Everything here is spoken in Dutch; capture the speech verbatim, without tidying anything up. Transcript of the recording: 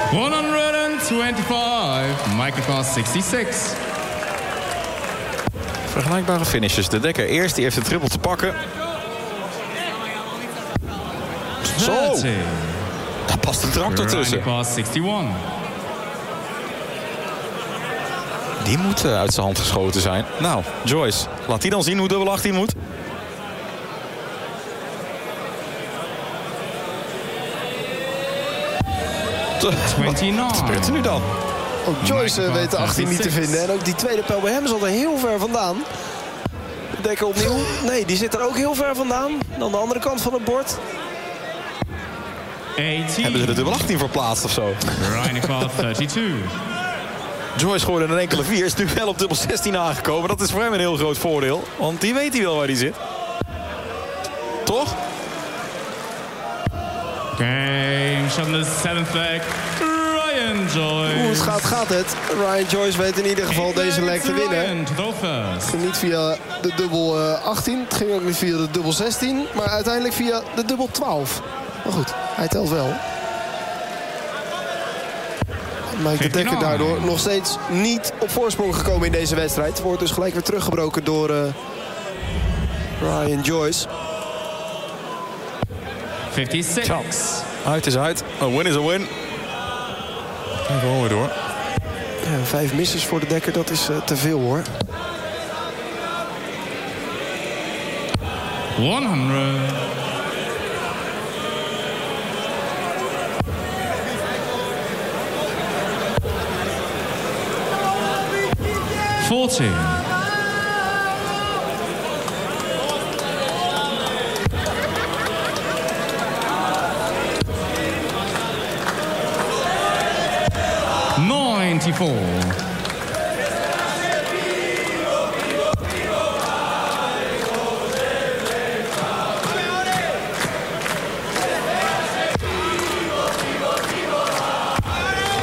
honderdvijfentwintig, Microcross zesenzestig. Vergelijkbare finishes. De Dekker eerst, die heeft de triple te pakken. Zo! Daar past een tractor tussen. Microcross eenenzestig. Die moet uh, uit zijn hand geschoten zijn. Nou, Joyce, laat die dan zien hoe dubbel achttien moet. Wat gebeurt er nu dan? Ook Joyce uh, weet de achttien niet te vinden. En ook die tweede pijl bij hem zat er heel ver vandaan. De Dekker opnieuw. Nee, die zit er ook heel ver vandaan. Dan de andere kant van het bord. achttien. Hebben ze de dubbel achttien verplaatst of zo? Reinecross drieëndertig. Joyce gooide een enkele vier. Is nu wel op dubbel zestien aangekomen. Dat is voor hem een heel groot voordeel. Want die weet hij wel waar hij zit. Toch? Game shot in the seventh leg. Ryan Joyce. Hoe het gaat, gaat het. Ryan Joyce weet in ieder geval deze leg te winnen. Het ging niet via de dubbel achttien. Het ging ook niet via de dubbel zestien. Maar uiteindelijk via de dubbel twaalf. Maar goed, hij telt wel. Mike de Dekker daardoor nog steeds niet op voorsprong gekomen in deze wedstrijd. Wordt dus gelijk weer teruggebroken door uh, Ryan Joyce. vijfenzestig. Uit is uit. A win is a win. Even gewoon weer door. Ja, vijf misses voor de Dekker, dat is uh, te veel hoor. honderd. veertien. ninety-four.